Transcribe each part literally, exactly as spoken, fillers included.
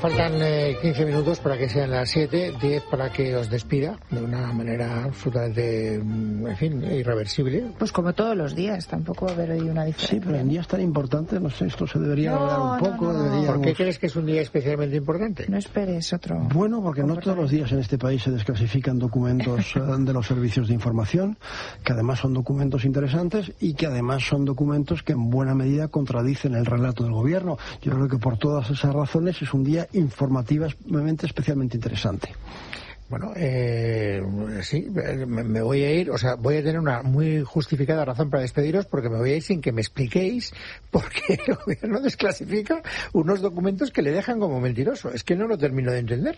faltan eh, quince minutos para que sean las siete, diez para que os despida de una manera absolutamente, en fin, irreversible. Pues como todos los días, tampoco va a haber ahí una diferencia. Sí, pero en días tan importantes, no sé, esto se debería hablar no, un poco. No, no, no. Deberíamos... ¿Por qué crees que es un día especialmente importante? No esperes otro. Bueno, porque no todos los días en este país se desclasifican documentos de los servicios de información, que además son documentos interesantes y que además son documentos que en buena medida contradicen el relato del gobierno. Yo creo que por todas esas razones es un día informativamente especialmente interesante. Bueno, eh, sí, me voy a ir, o sea, voy a tener una muy justificada razón para despediros porque me voy a ir sin que me expliquéis por qué el gobierno desclasifica unos documentos que le dejan como mentiroso. Es que no lo termino de entender.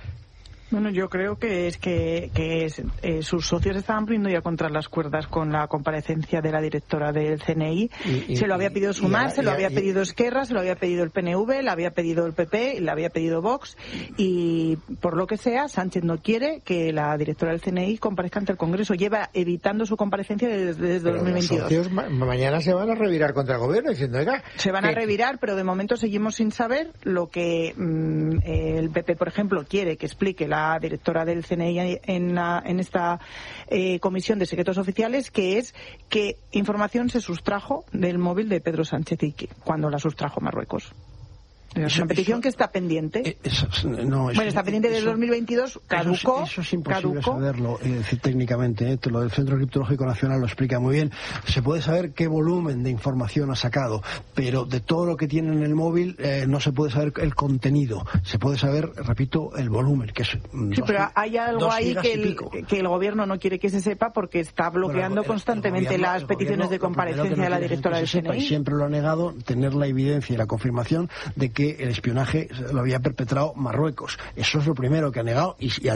Bueno, yo creo que es que, que es, eh, sus socios estaban poniendo ya contra las cuerdas con la comparecencia de la directora del C N I. Y, y, se lo había pedido Sumar, y, y, se lo había y, pedido Esquerra, se lo había pedido el P N V, le había pedido el P P, le había pedido Vox. Y por lo que sea, Sánchez no quiere que la directora del C N I comparezca ante el Congreso. Lleva evitando su comparecencia desde, desde dos mil veintidós. Los socios ma- mañana se van a revirar contra el gobierno diciendo, oiga... Se van a revirar, pero de momento seguimos sin saber lo que mmm, el P P, por ejemplo, quiere que explique la la directora del C N I en, la, en esta eh, comisión de secretos oficiales, que es que información se sustrajo del móvil de Pedro Sánchez y que, cuando la sustrajo Marruecos. Es una petición eso, que está pendiente. Eso, no, eso, bueno, está pendiente desde dos mil veintidós, caducó. Eso, eso es imposible caducó. saberlo eh, decir, técnicamente. Eh, lo del Centro Criptológico Nacional lo explica muy bien. Se puede saber qué volumen de información ha sacado, pero de todo lo que tiene en el móvil eh, no se puede saber el contenido. Se puede saber, repito, el volumen, que es... Sí, dos, pero hay algo ahí que el, que el gobierno no quiere que se sepa porque está bloqueando bueno, el, constantemente el gobierno, las peticiones de comparecencia no de la directora del C N I. Y siempre lo ha negado, tener la evidencia y la confirmación de que el espionaje lo había perpetrado Marruecos. Eso es lo primero que ha negado y, y